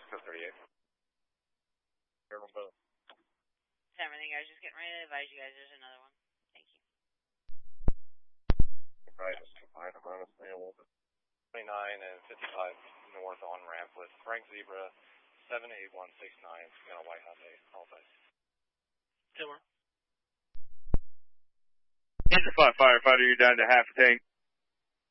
Mexico 38. Everyone both. Everything, guys. Just getting ready to advise you guys. There's another one. Thank you. Right, just combine them honestly a little bit. 29 and 55 north on ramp with Frank Zebra 78169. Got a white Hyundai. Halifax. Engine 5 firefighter, you're down to half a tank.